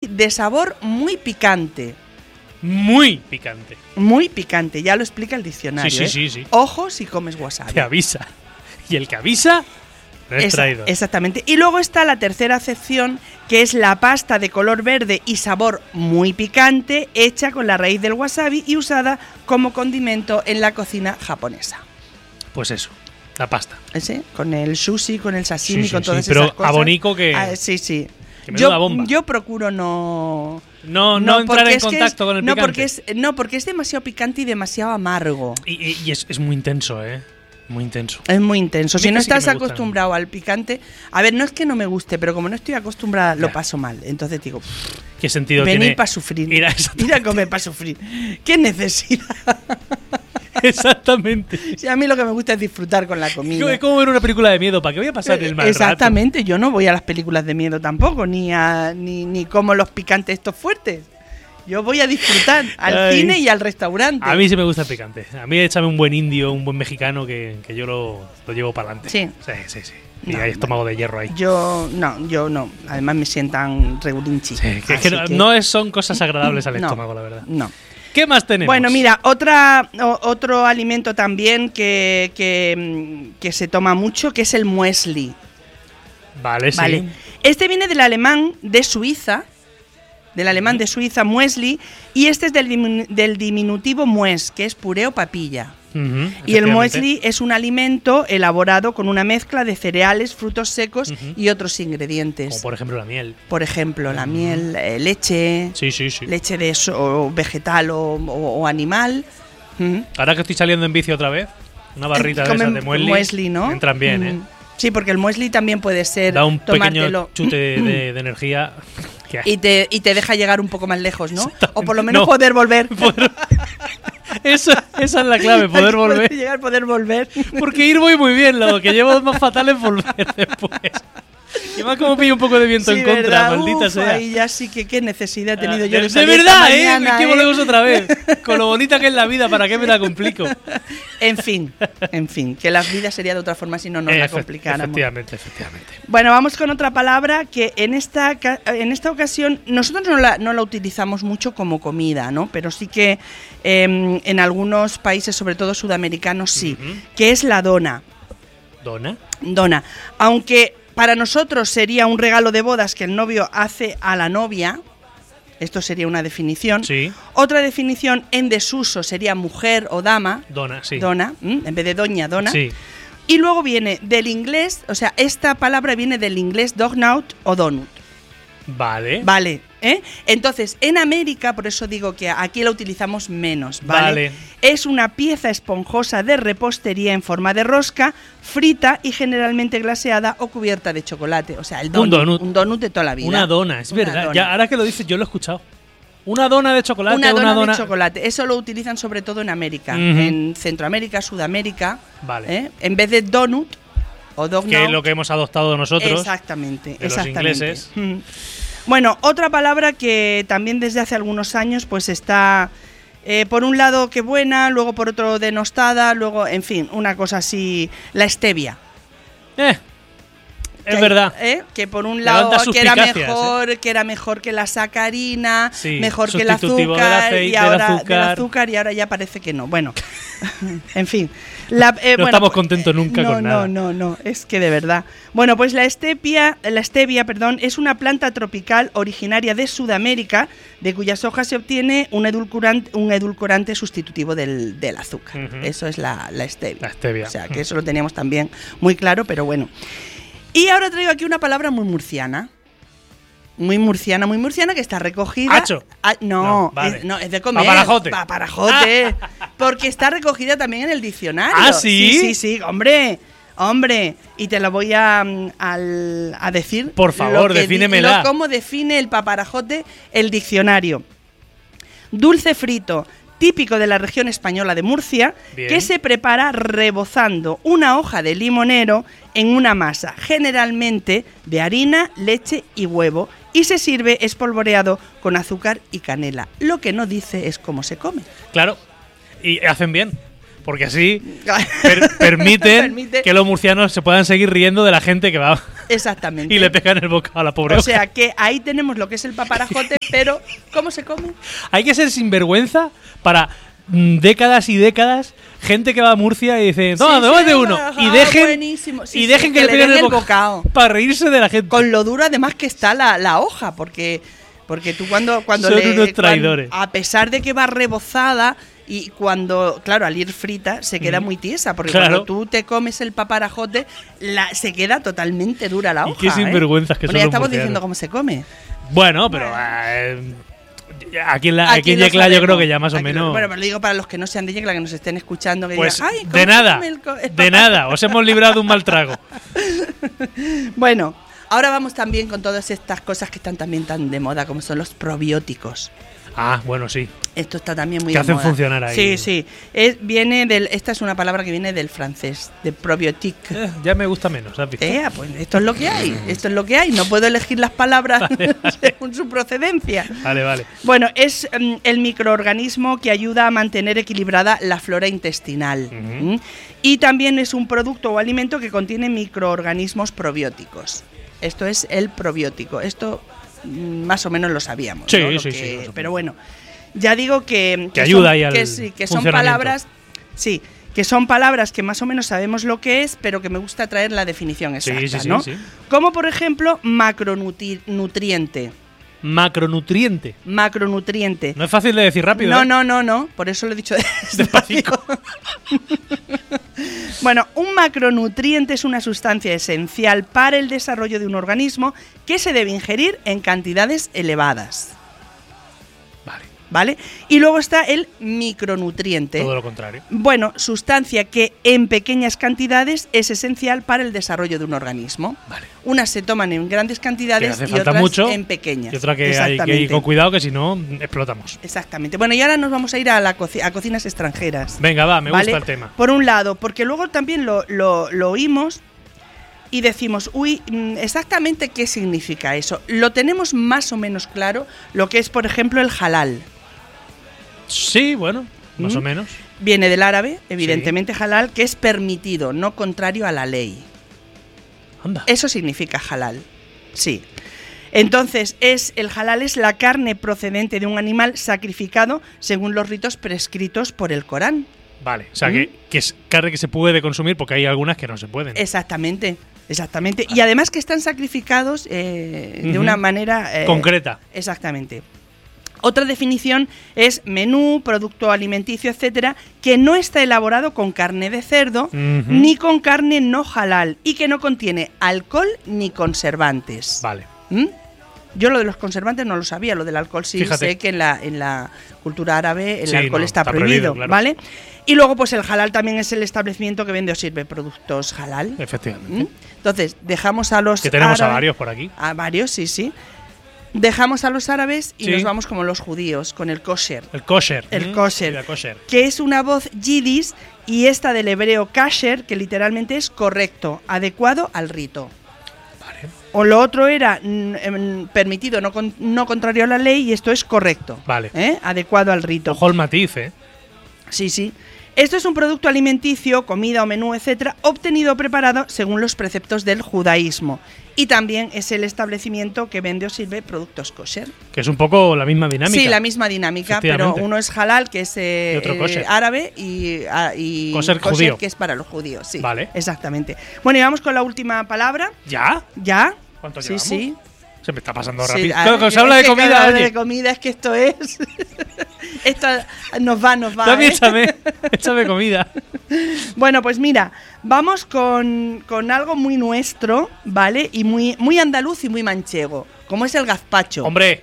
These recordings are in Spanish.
de sabor muy picante. Muy picante. Muy picante, ya lo explica el diccionario. Sí. Ojo si comes wasabi. Te avisa. Y el que avisa no es traidor. Exactamente. Y luego está la tercera acepción, que es la pasta de color verde y sabor muy picante, hecha con la raíz del wasabi y usada como condimento en la cocina japonesa. Pues eso, la pasta. ¿Sí? Con el sushi, con el sashimi, Sí, con todas pero esas cosas. abonico que… Sí. Que menuda bomba. Yo procuro no entrar en contacto con el picante. Porque es demasiado picante y demasiado amargo. Y es muy intenso, ¿eh? Muy intenso. Es muy intenso. Si no sí que estás me gusta. acostumbrado al picante… A ver, no es que no me guste, pero como no estoy acostumbrada, Ya. lo paso mal. Entonces digo… ¿Qué sentido tiene? Venir para sufrir. Ir a comer para sufrir. ¿Qué necesidad? Exactamente. Sí, a mí lo que me gusta es disfrutar con la comida. Es como ver una película de miedo. ¿Para qué voy a pasar el mal Exactamente. Yo no voy a las películas de miedo tampoco, ni como los picantes estos fuertes. Yo voy a disfrutar al cine y al restaurante. A mí sí me gusta el picante. A mí échame un buen indio, un buen mexicano que yo lo llevo para adelante. Sí. Sí. Y hay estómago de hierro ahí. Yo no. Además me sientan regulinchi. Sí, son cosas agradables al estómago, la verdad. No. ¿Qué más tenemos? Bueno, mira, otro alimento también que se toma mucho, que es el muesli. Vale. Este viene del alemán de Suiza, muesli, y este es del diminutivo mues, que es puré o papilla. Y el muesli es un alimento elaborado con una mezcla de cereales, frutos secos y otros ingredientes. Como por ejemplo la miel. La miel, leche, leche de vegetal o animal. Ahora que estoy saliendo en bici otra vez, una barrita de esas de muesli, ¿no? Entran bien, ¿eh? Sí, porque el muesli también puede ser… Da un pequeño chute de energía. Y te deja llegar un poco más lejos, ¿no? O por lo menos poder volver. Esa es la clave, poder volver. Poder volver. Porque ir voy muy bien, lo que llevo más fatal es volver después. Y más como pillo un poco de viento en contra, ¿verdad? Maldita sea. Ahí ya sí que qué necesidad he tenido yo de salir verdad, que volvemos otra vez. Con lo bonita que es la vida, ¿para qué me la complico? En fin, que la vida sería de otra forma si no nos la complicáramos. Efectivamente. Bueno, vamos con otra palabra que en esta ocasión nosotros no la utilizamos mucho como comida, ¿no? Pero sí que en algunos países, sobre todo sudamericanos, sí, que es la dona. Dona. Aunque para nosotros sería un regalo de bodas que el novio hace a la novia. Esto sería una definición. Sí. Otra definición en desuso sería mujer o dama. Dona, sí. Dona, en vez de doña, dona. Sí. Y luego viene del inglés, o sea, esta palabra viene del inglés doughnut o donut. Vale. Entonces, en América, por eso digo que aquí la utilizamos menos, ¿vale? Es una pieza esponjosa de repostería en forma de rosca, frita y generalmente glaseada o cubierta de chocolate. O sea, el donut. Un donut de toda la vida. Una dona, es verdad. Dona. Ya, ahora que lo dices, yo lo he escuchado. Una dona de chocolate. Una dona de chocolate. Eso lo utilizan sobre todo en América. En Centroamérica, Sudamérica. Vale. En vez de donut o doughnut. Que es lo que hemos adoptado nosotros. Exactamente. Los ingleses. Bueno, otra palabra que también desde hace algunos años pues está por un lado que buena, luego por otro denostada, luego, en fin, una cosa así, la stevia. Es verdad. Que por un lado que era mejor que la sacarina, mejor que el azúcar, y ahora ya parece que no. Bueno, en fin. No estamos contentos nunca con nada. No, es que de verdad. Bueno, pues la stevia, es una planta tropical originaria de Sudamérica, de cuyas hojas se obtiene un edulcorante sustitutivo del azúcar. Eso es la stevia. La stevia. O sea, que eso lo teníamos también muy claro, pero bueno. Y ahora traigo aquí una palabra muy murciana. Muy murciana, que está recogida. ¿Hacho? No, vale. Es de comer. Paparajote. Porque está recogida también en el diccionario. ¿Ah, sí? Sí, hombre. Y te lo voy a decir. Por favor, defínemela. ¿Cómo define el paparajote el diccionario? Dulce frito, típico de la región española de Murcia, que se prepara rebozando una hoja de limonero en una masa, generalmente de harina, leche y huevo, y se sirve espolvoreado con azúcar y canela. Lo que no dice es cómo se come. Claro, y hacen bien, porque así permiten que los murcianos se puedan seguir riendo de la gente que va Exactamente. y le pegan el bocado a la pobre O sea que ahí tenemos lo que es el paparajote, pero ¿cómo se come? Hay que ser sinvergüenza para décadas y décadas, gente que va a Murcia y dice, no, de uno. Y dejen que le peguen el bocado para reírse de la gente. Con lo duro además que está la hoja, porque tú cuando son unos traidores. A pesar de que va rebozada y cuando, claro, al ir frita se queda muy tiesa, porque cuando tú te comes el paparajote se queda totalmente dura la hoja. Y qué sinvergüenzas que son ya los estamos murcianos. diciendo cómo se come. Bueno, pero aquí en Yecla yo creo que ya más o menos. Bueno, pero lo digo para los que no sean de Yecla, que nos estén escuchando, que pues digan, ay, de nada, os hemos librado de un mal trago. Bueno, ahora vamos también con todas estas cosas que están también tan de moda, como son los probióticos. Ah, bueno, sí. Esto está también muy que de hacen moda. funcionar ahí. Sí. Esta es una palabra que viene del francés, de probiotique. Ya me gusta menos, ¿has visto? Pues esto es lo que hay. Esto es lo que hay. No puedo elegir las palabras vale. según su procedencia. Vale. Bueno, es el microorganismo que ayuda a mantener equilibrada la flora intestinal. Y también es un producto o alimento que contiene microorganismos probióticos. Esto es el probiótico. Esto más o menos lo sabíamos. Sí, ¿no? sí. Pero bueno, ya digo que ayuda ahí al que son palabras. Sí, que son palabras que más o menos sabemos lo que es, pero que me gusta traer la definición exacta, ¿no? Sí. Como por ejemplo, macronutriente. Macronutriente. No es fácil de decir rápido. No. Por eso lo he dicho despacito. Bueno, un macronutriente es una sustancia esencial para el desarrollo de un organismo que se debe ingerir en cantidades elevadas. ¿Vale? Y luego está el micronutriente. Todo lo contrario. Bueno, sustancia que en pequeñas cantidades es esencial para el desarrollo de un organismo. Vale. Unas se toman en grandes cantidades y otras mucho, en pequeñas. Y otra que hay que ir con cuidado, que si no, explotamos. Exactamente. Bueno, y ahora nos vamos a ir a cocinas extranjeras. Venga, va, me gusta el tema. Por un lado, porque luego también lo oímos y decimos, exactamente qué significa eso. Lo tenemos más o menos claro, lo que es, por ejemplo, el halal. Sí, bueno, más o menos. Viene del árabe, evidentemente, halal, que es permitido, no contrario a la ley. Anda. Eso significa halal, sí. Entonces, el halal es la carne procedente de un animal sacrificado según los ritos prescritos por el Corán. Vale, o sea, que es carne que se puede consumir porque hay algunas que no se pueden. Exactamente. Y además que están sacrificados de una manera concreta. Exactamente. Otra definición es menú, producto alimenticio, etcétera, que no está elaborado con carne de cerdo ni con carne no halal y que no contiene alcohol ni conservantes. Vale. Yo lo de los conservantes no lo sabía, lo del alcohol sí. Fíjate. Sé que en la cultura árabe el alcohol está prohibido, claro. ¿Vale? Y luego pues el halal también es el establecimiento que vende o sirve productos halal. Efectivamente. Entonces, dejamos a los que tenemos árabes, a varios por aquí. A varios, sí. Dejamos a los árabes y nos vamos como los judíos, con el kosher. El kosher. Que es una voz yiddish y esta del hebreo kasher, que literalmente es correcto, adecuado al rito. Vale. O lo otro era permitido, no contrario a la ley, y esto es correcto. Vale. Adecuado al rito. Ojo el matiz, Sí. Esto es un producto alimenticio, comida o menú, etcétera, obtenido o preparado según los preceptos del judaísmo. Y también es el establecimiento que vende o sirve productos kosher. Que es un poco la misma dinámica. Sí, la misma dinámica, pero uno es halal, que es árabe, y kosher judío, que es para los judíos. Sí, vale. Exactamente. Bueno, y vamos con la última palabra. ¿Ya? ¿Cuánto llevamos? Sí. Se me está pasando rápido. Sí, Cuando se habla de comida, oye. De comida, es que esto es... esto nos va. También échame comida. Bueno, pues mira, vamos con algo muy nuestro, ¿vale? Y muy andaluz y muy manchego, como es el gazpacho. Hombre,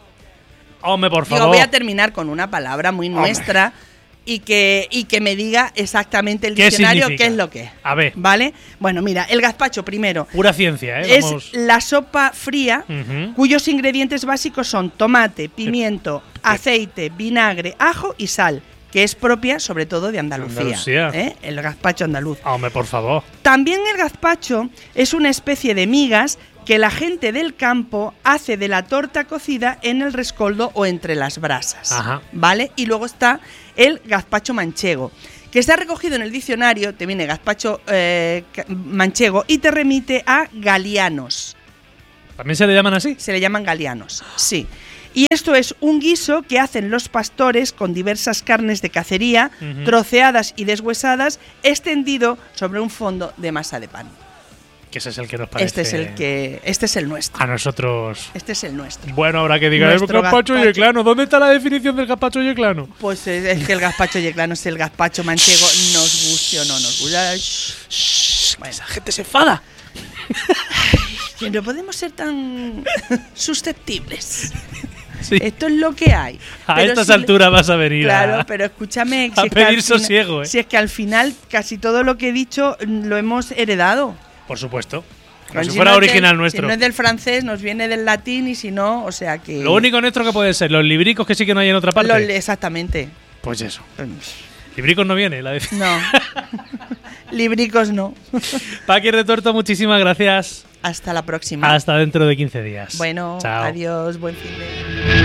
por favor. Voy a terminar con una palabra muy nuestra y que me diga exactamente el diccionario qué es lo que es. A ver. ¿Vale? Bueno, mira, el gazpacho primero. Pura ciencia, Es la sopa fría cuyos ingredientes básicos son tomate, pimiento, aceite, vinagre, ajo y sal, que es propia sobre todo de Andalucía. El gazpacho andaluz. Hombre, por favor. También el gazpacho es una especie de migas que la gente del campo hace de la torta cocida en el rescoldo o entre las brasas. Ajá. ¿Vale? Y luego está el gazpacho manchego, que está recogido en el diccionario, te viene gazpacho manchego y te remite a galianos. ¿También se le llaman así? Se le llaman galianos, sí. Y esto es un guiso que hacen los pastores con diversas carnes de cacería, troceadas y deshuesadas, extendido sobre un fondo de masa de pan. Que ese es el que nos parece. Este es el nuestro. A nosotros. Este es el nuestro. Bueno, habrá que diga el gazpacho yeclano. ¿Dónde está la definición del gazpacho yeclano? Pues es que el gazpacho yeclano es el gazpacho manchego, nos guste o no nos guste. Bueno, esa gente se enfada. Que no podemos ser tan susceptibles. Sí. Esto es lo que hay. A estas alturas vas a venir claro, pero escúchame. A pedir sosiego, Si es que al final casi todo lo que he dicho lo hemos heredado. Por supuesto. Como si fuera original nuestro. Si no es del francés, nos viene del latín y si no, o sea que… Lo único nuestro que puede ser, los libricos que sí que no hay en otra parte. Exactamente. Pues eso. Libricos no viene, No. Libricos no. Paqui Retuerto, muchísimas gracias. Hasta la próxima. Hasta dentro de 15 días. Bueno, chao. Adiós, buen fin de…